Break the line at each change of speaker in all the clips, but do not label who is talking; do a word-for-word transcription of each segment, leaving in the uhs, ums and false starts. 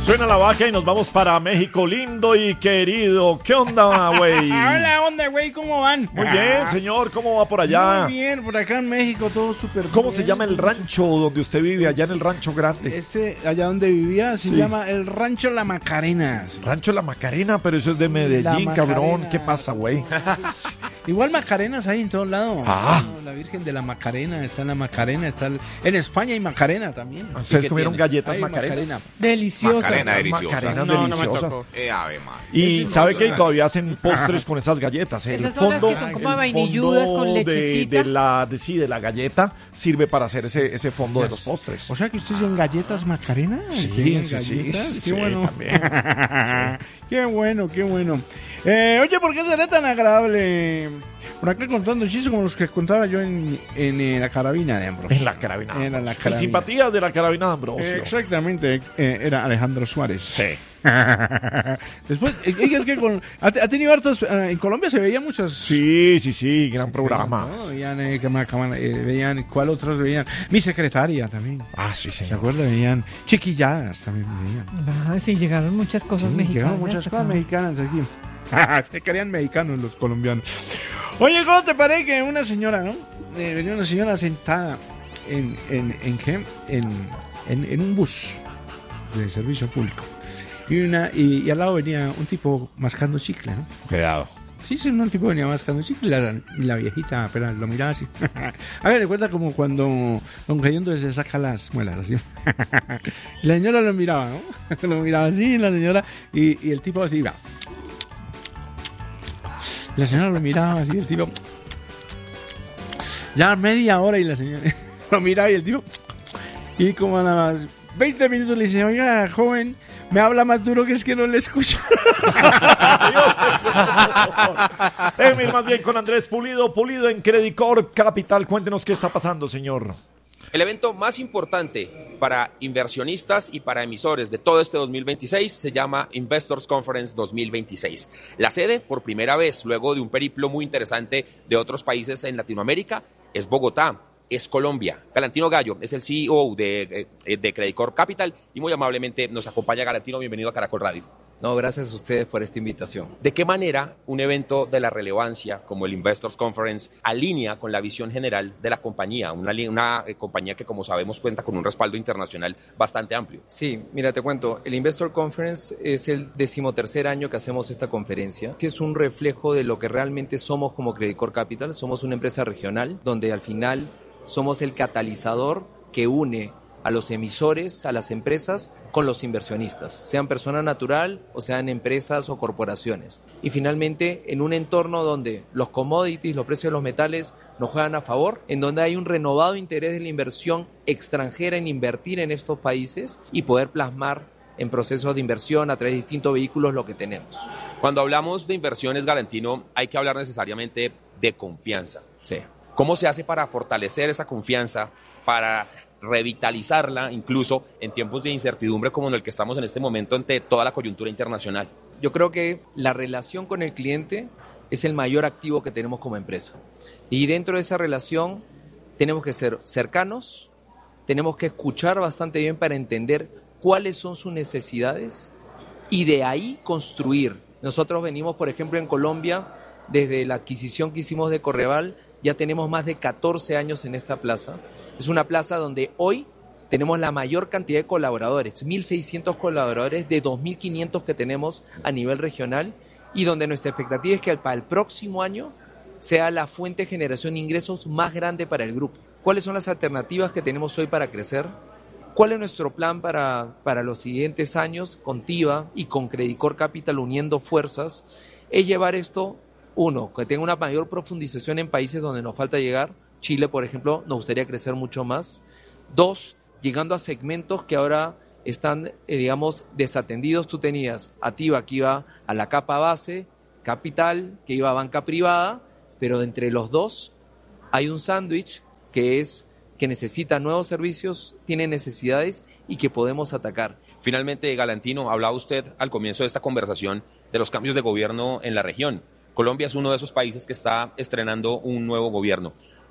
Suena la vaca y nos vamos para México, lindo y querido. ¿Qué onda, güey?
Hola, onda, güey, ¿cómo van?
Muy bien, señor, ¿cómo va por allá?
Muy bien, por acá en México todo súper bien.
¿Cómo se llama el rancho donde usted vive, allá en el Rancho Grande?
Ese, allá donde vivía, se
Sí.
llama el Rancho La Macarena.
Rancho La Macarena, pero eso es de Medellín,
La
cabrón.
Macarena.
¿Qué pasa, güey?
Igual Macarenas hay en todos lados.
Ah.
No, la Virgen de la Macarena, está en la Macarena, está el- en España hay Macarena también.
¿Ustedes
¿Y qué
comieron
tiene?
galletas
Hay
Macarena?
Deliciosa.
Macarena deliciosa.
Macarena
No, no me
deliciosa.
tocó.
Eh, ave madre.
Y
Ese
sabe
no,
que
no.
todavía hacen postres con esas galletas. El
Esas son las
fondo,
que son como
el
vainilludas
fondo
con
de,
lechecita.
de la, de, sí, de la galleta sirve para hacer ese, ese fondo de los postres.
O sea que ustedes son galletas Macarena.
Sí,
¿Tienen
sí, sí,
galletas?
sí,
Qué
sí,
bueno.
también.
Qué bueno, qué bueno. Eh, oye, ¿por qué será tan agradable por acá contando chistes como los que contaba yo en, en, eh, la carabina de Ambrosio?
En la carabina. de
Era la
Ambrosio.
carabina.
En simpatías de la carabina de Ambrosio.
Exactamente, eh, era Alejandro Suárez.
Sí.
Después, eh, es que con, ha, ha tenido hartos. eh, en Colombia se veían muchas.
Sí, sí, sí, gran programa.
¿no? Veían, eh, que me acaban- eh, veían, ¿cuál otros veían? Mi secretaria también.
Ah, sí,
¿Se
señor.
acuerdan? Veían chiquilladas también veían.
Ah, sí, llegaron muchas cosas
Sí,
mexicanas.
llegaron muchas
acá.
cosas mexicanas aquí. Se querían mexicanos los colombianos. Oye, ¿cómo te parece que una señora, ¿no? Eh, venía una señora sentada en, en, en, qué? en, en, en un bus de servicio público. Y, una, y, y al lado venía un tipo mascando chicle, ¿no?
Cuidado.
Sí, sí, no, el tipo venía mascando chicle y la, y la viejita apenas lo miraba así. A ver, recuerda como cuando Don Gediondo se saca las muelas así. Y la señora lo miraba, ¿no? Lo miraba así, la señora, y, y el tipo así iba. La señora lo miraba así, el tipo. Ya media hora y la señora lo miraba y el tipo. Y como a las veinte minutos le dice, oiga, joven, me habla más duro que es que no le escucho.
Emil, más bien con Andrés Pulido, Pulido en Credit Corp Capital. Cuéntenos qué está pasando, señor.
El evento más importante para inversionistas y para emisores de todo este dos mil veintiséis se llama Investors Conference dos mil veintiséis. La sede, por primera vez, luego de un periplo muy interesante de otros países en Latinoamérica, es Bogotá, es Colombia. Galantino Gallo es el C E O de, eh, de Credit Corp Capital y muy amablemente nos acompaña. Galantino, bienvenido a Caracol Radio.
No, gracias a ustedes por esta invitación.
¿De qué manera un evento de la relevancia como el Investors Conference alinea con la visión general de la compañía? Una, li- una eh, compañía que, como sabemos, cuenta con un respaldo internacional bastante amplio.
Sí, mira, te cuento, el Investor Conference es el decimotercer año que hacemos esta conferencia. Es un reflejo de lo que realmente somos como Credit Corp Capital. Somos una empresa regional donde al final somos el catalizador que une a los emisores, a las empresas, con los inversionistas, sean persona natural o sean empresas o corporaciones. Y finalmente, en un entorno donde los commodities, los precios de los metales nos juegan a favor, en donde hay un renovado interés de la inversión extranjera en invertir en estos países y poder plasmar en procesos de inversión a través de distintos vehículos lo que tenemos.
Cuando hablamos de inversiones, Galantino, hay que hablar necesariamente de confianza.
Sí.
¿Cómo se hace para fortalecer esa confianza, para revitalizarla incluso en tiempos de incertidumbre como en el que estamos en este momento ante toda la coyuntura internacional?
Yo creo que la relación con el cliente es el mayor activo que tenemos como empresa. Y dentro de esa relación tenemos que ser cercanos, tenemos que escuchar bastante bien para entender cuáles son sus necesidades y de ahí construir. Nosotros venimos, por ejemplo, en Colombia, desde la adquisición que hicimos de Correval, ya tenemos más de catorce años en esta plaza. Es una plaza donde hoy tenemos la mayor cantidad de colaboradores, mil seiscientos colaboradores de dos mil quinientos que tenemos a nivel regional y donde nuestra expectativa es que para el próximo año sea la fuente de generación de ingresos más grande para el grupo. ¿Cuáles son las alternativas que tenemos hoy para crecer? ¿Cuál es nuestro plan para, para los siguientes años con TIVA y con Credit Corp Capital uniendo fuerzas? Es llevar esto, uno, que tenga una mayor profundización en países donde nos falta llegar. Chile, por ejemplo, nos gustaría crecer mucho más. Dos, llegando a segmentos que ahora están, eh, digamos, desatendidos. Tú tenías a TIVA que iba a la capa base, Capital que iba a banca privada, pero entre los dos hay un sándwich que es que necesita nuevos servicios, tiene necesidades y que podemos atacar.
Finalmente, Galantino, hablaba usted al comienzo de esta conversación de los cambios de gobierno en la región. Colombia es uno de esos países que está estrenando un nuevo gobierno.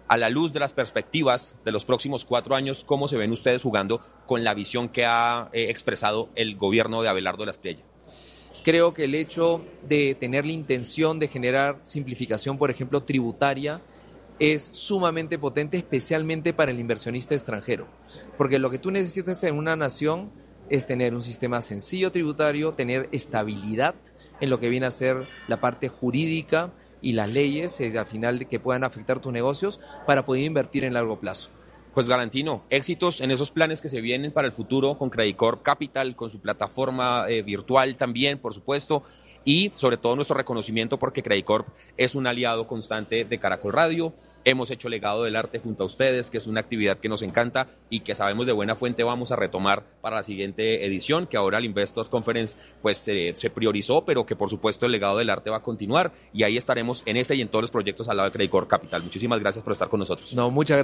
a la luz de las perspectivas de los próximos cuatro años, ¿cómo se ven ustedes jugando con la visión que ha eh, expresado el gobierno de Abelardo Lasprilla?
Creo que el hecho de tener la intención de generar simplificación, por ejemplo, tributaria, es sumamente potente, especialmente para el inversionista extranjero. Porque lo que tú necesitas en una nación es tener un sistema sencillo tributario, tener estabilidad en lo que viene a ser la parte jurídica y las leyes, eh, al final, de que puedan afectar tus negocios para poder invertir en largo plazo.
Pues Galantino, éxitos en esos planes que se vienen para el futuro con Credicorp Capital, con su plataforma eh, virtual también, por supuesto, y sobre todo nuestro reconocimiento porque Credicorp es un aliado constante de Caracol Radio. Hemos hecho Legado del Arte junto a ustedes, que es una actividad que nos encanta y que sabemos de buena fuente vamos a retomar para la siguiente edición, que ahora el Investors Conference pues eh, se priorizó, pero que por supuesto el Legado del Arte va a continuar y ahí estaremos en ese y en todos los proyectos al lado de Credicorp Capital. Muchísimas gracias por estar con nosotros.
No, muchas gracias.